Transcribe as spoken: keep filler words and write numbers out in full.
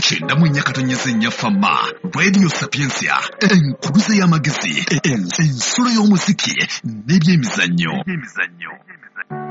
kyenda mu nnya katonnyeze nnya fama Radio Sapiensia enkuluze y'amagezi ensulo y'omuziki n'ebyemizannyo